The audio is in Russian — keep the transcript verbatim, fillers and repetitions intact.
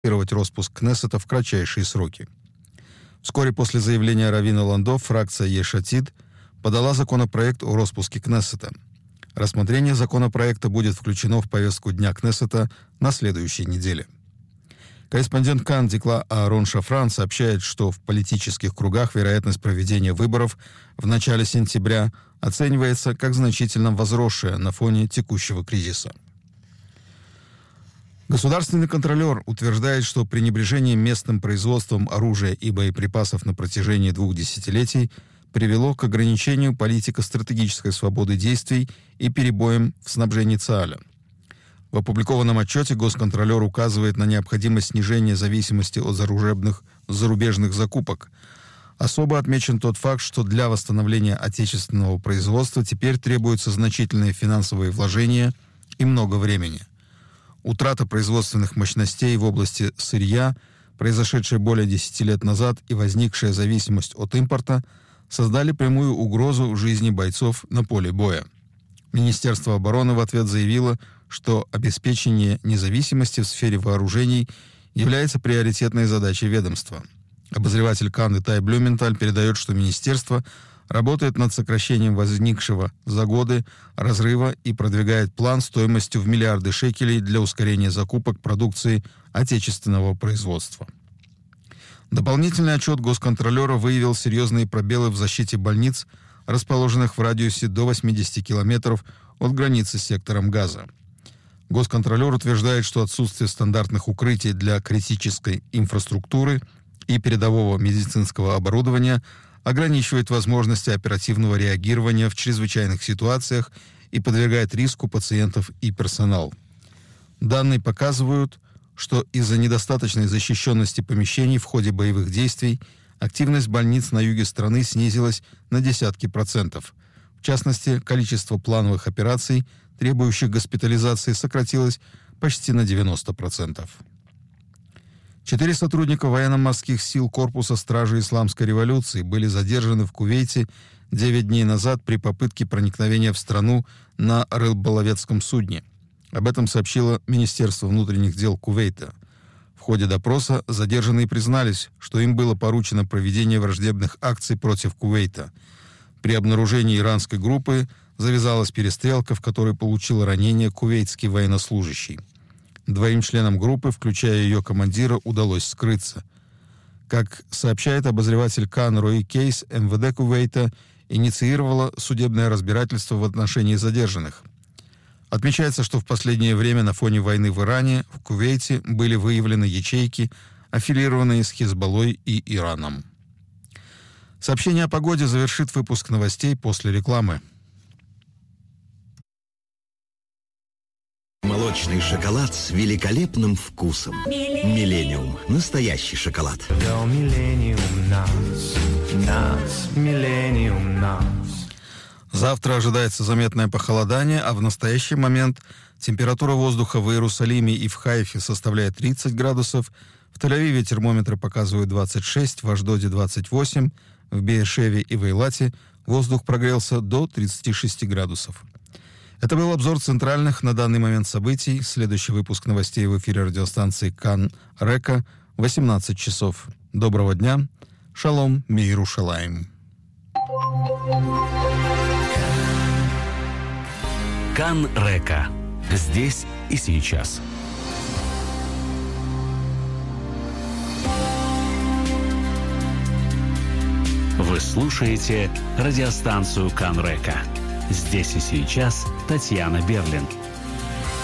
распуск Кнессета в кратчайшие сроки. Вскоре после заявления раввина Ландо фракция Еш Атид подала законопроект о распуске Кнессета. Рассмотрение законопроекта будет включено в повестку дня Кнессета на следующей неделе. Корреспондент КАН Дикла Аарон Шафран сообщает, что в политических кругах вероятность проведения выборов в начале сентября оценивается как значительно возросшая на фоне текущего кризиса. Государственный контролер утверждает, что пренебрежение местным производством оружия и боеприпасов на протяжении двух десятилетий привело к ограничению политико-стратегической свободы действий и перебоям в снабжении ЦААЛа. В опубликованном отчете госконтролер указывает на необходимость снижения зависимости от зарубежных, зарубежных закупок. Особо отмечен тот факт, что для восстановления отечественного производства теперь требуются значительные финансовые вложения и много времени. Утрата производственных мощностей в области сырья, произошедшая более десяти лет назад, и возникшая зависимость от импорта создали прямую угрозу жизни бойцов на поле боя. Министерство обороны в ответ заявило, что обеспечение независимости в сфере вооружений является приоритетной задачей ведомства. Обозреватель КАН Итай Блюменталь передает, что министерство работает над сокращением возникшего за годы разрыва и продвигает план стоимостью в миллиарды шекелей для ускорения закупок продукции отечественного производства. Дополнительный отчет госконтролера выявил серьезные пробелы в защите больниц, расположенных в радиусе до восьмидесяти километров от границы с сектором Газа. Госконтролер утверждает, что отсутствие стандартных укрытий для критической инфраструктуры и передового медицинского оборудования ограничивает возможности оперативного реагирования в чрезвычайных ситуациях и подвергает риску пациентов и персонал. Данные показывают, что из-за недостаточной защищенности помещений в ходе боевых действий активность больниц на юге страны снизилась на десятки процентов. В частности, количество плановых операций, требующих госпитализации, сократилось почти на девяносто процентов. Четыре сотрудника военно-морских сил Корпуса Стражи Исламской революции были задержаны в Кувейте девять дней назад при попытке проникновения в страну на рыболовецком судне. Об этом сообщило Министерство внутренних дел Кувейта. В ходе допроса задержанные признались, что им было поручено проведение враждебных акций против Кувейта. При обнаружении иранской группы завязалась перестрелка, в которой получил ранение кувейтский военнослужащий. Двоим членам группы, включая ее командира, удалось скрыться. Как сообщает обозреватель КАН Рои Кейс, эм вэ дэ Кувейта инициировало судебное разбирательство в отношении задержанных. Отмечается, что в последнее время на фоне войны в Иране в Кувейте были выявлены ячейки, аффилированные с Хизбаллой и Ираном. Сообщение о погоде завершит выпуск новостей после рекламы. Молочный шоколад с великолепным вкусом. Миллениум. Настоящий шоколад. Миллениум нас, нас, Миллениум нас. Завтра ожидается заметное похолодание, а в настоящий момент температура воздуха в Иерусалиме и в Хайфе составляет тридцать градусов, в Тель-Авиве термометры показывают двадцать шесть, в Ашдоде двадцать восемь, в Беэр-Шеве и в Эйлате воздух прогрелся до тридцати шести градусов. Это был обзор центральных на данный момент событий. Следующий выпуск новостей в эфире радиостанции КАН Река в восемнадцать часов. Доброго дня. Шалом, Миерушалаим. КАН Река. Здесь и сейчас. Вы слушаете радиостанцию КАН Река. Здесь и сейчас Татьяна Берлин.